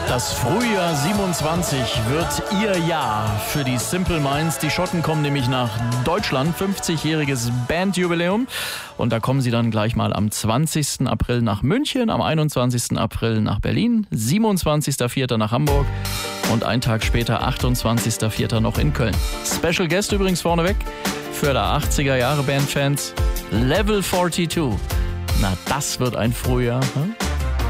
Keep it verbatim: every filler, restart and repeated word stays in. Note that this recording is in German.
Das Frühjahr siebenundzwanzig wird ihr Jahr für die Simple Minds. Die Schotten kommen nämlich nach Deutschland, fünfzigjähriges Bandjubiläum. Und da kommen sie dann gleich mal am zwanzigsten April nach München, am einundzwanzigsten April nach Berlin, siebenundzwanzigsten vierten nach Hamburg und einen Tag später, achtundzwanzigsten vierten noch in Köln. Special Guest übrigens vorneweg für die achtziger Jahre Bandfans, Level zweiundvierzig. Na, das wird ein Frühjahr. Hm?